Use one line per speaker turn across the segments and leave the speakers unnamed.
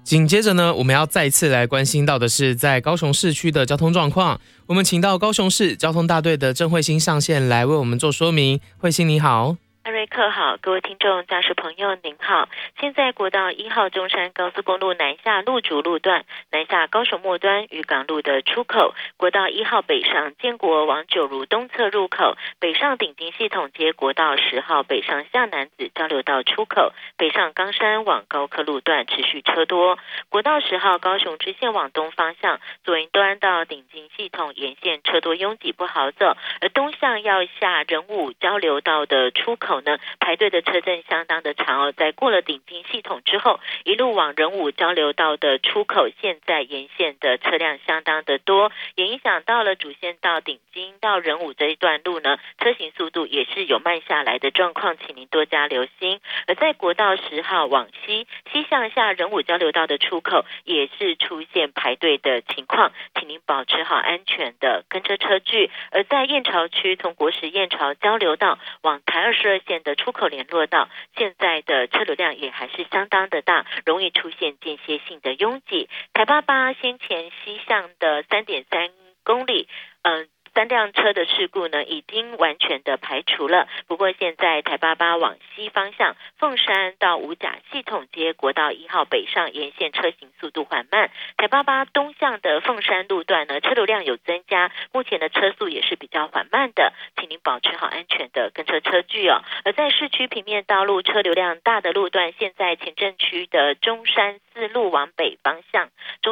紧接着呢，我们要再次来关心到的是在高雄市区的交通状况。我们请到高雄市交通大队的郑慧欣上线来为我们做说明。慧欣你好。
艾瑞克好，各位听众驾驶朋友您好。现在国道1号中山高速公路南下路竹路段，南下高雄末端渔港路的出口，国道1号北上建国往九如东侧入口，北上顶金系统接国道10号北上下南子交流道出口，北上冈山往高科路段持续车多。国道10号高雄支线往东方向，左营端到顶金系统沿线车多拥挤不好走，而东向要下仁武交流道的出口排队的车阵相当的长哦，在过了顶金系统之后，一路往仁武交流道的出口，现在沿线的车辆相当的多，也影响到了主线到顶金到仁武这一段路车行速度也是有慢下来的状况，请您多加留心。而在国道10号往西向下仁武交流道的出口，也是出现排队的情况，请您保持好安全的跟车车距。而在燕巢区，从国十燕巢交流道往台22线的出口联络道，现在的车流量也还是相当的大，容易出现间歇性的拥挤。台88先前西向的 3.3 公里3辆车的事故已经完全的排除了。不过现在台88往西方向，凤山到五甲系统街国道1号北上沿线车行速度缓慢。台88东向的凤山路段车流量有增加，目前的车速也是比较缓慢的，请您保持好安全的跟车车距哦。而在市区平面道路车流量大的路段，现在前镇区的中山4路往北方向，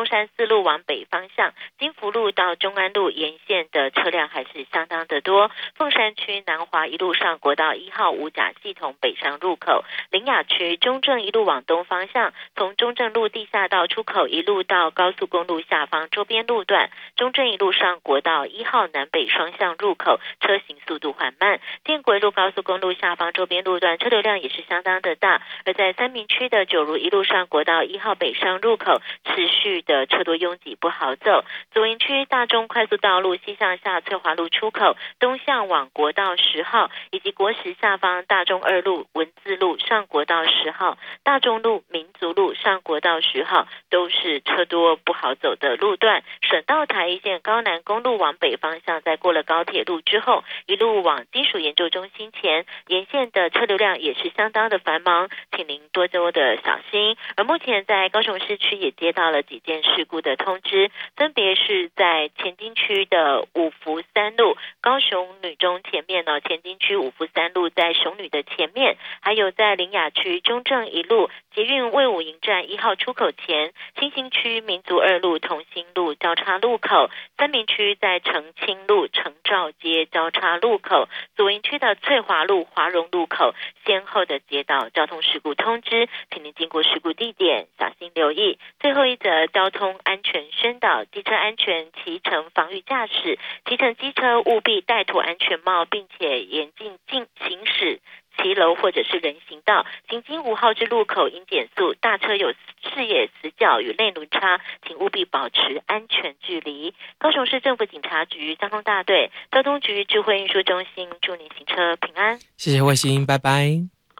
金福路到中安路沿线的车辆还是相当的多。凤山区南华一路上国道1号五甲系统北上入口，苓雅区中正一路往东方向，从中正路地下道出口一路到高速公路下方周边路段，中正一路上国道1号南北双向入口，车行速度缓慢。电轨路高速公路下方周边路段车流量也是相当的大。而在三民区的九如一路上国道1号北上入口，持续的车多拥挤不好走。左营区大中快速道路西向下翠华路出口，东向往国道10号，以及国十下方大中2路文字路上国道10号，大中路民族路上国道10号，都是车多不好走的路段。省道台一线高南公路往北方向，在过了高铁路之后，一路往金属研究中心前，沿线的车流量也是相当的繁忙，请您多多的小心。而目前在高雄市区也接到了几件事故的通知，分别是在前金区的五福3路高雄女中前面前金区五福3路在雄女的前面，还有在苓雅区中正一路捷运卫武营站1号出口前，新兴区民族2路同心路交叉路口，三民区在澄清路澄照街交叉路口，左营区的翠华路华荣路口先后的接到交通事故通知，请您经过事故地点小心留意。最后一则交通安全宣导，机车安全骑乘防御驾驶，骑乘机车务必戴妥安全帽，并且严禁行驶骑楼或者是人行道，行经5号之路口应减速，大车有视野死角与内轮差，请务必保持安全距离。高雄市政府警察局交通大队交通局智慧运输中心祝您行车平安。
谢谢慧欣，拜拜。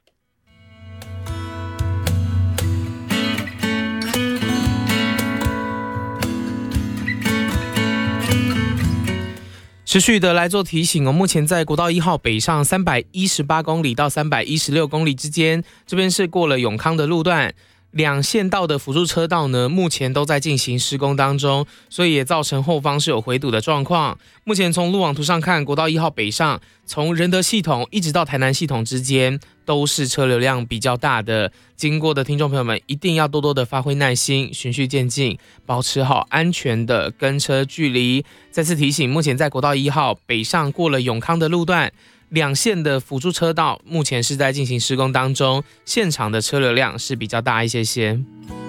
持续的来做提醒目前在国道1号北上318公里到316公里之间，这边是过了永康的路段，两线道的辅助车道呢，目前都在进行施工当中，所以也造成后方是有回堵的状况。目前从路网图上看，国道1号北上从仁德系统一直到台南系统之间都是车流量比较大的，经过的听众朋友们一定要多多的发挥耐心，循序渐进，保持好安全的跟车距离。再次提醒，目前在国道1号北上过了永康的路段，两线的辅助车道目前是在进行施工当中，现场的车流量是比较大一些些。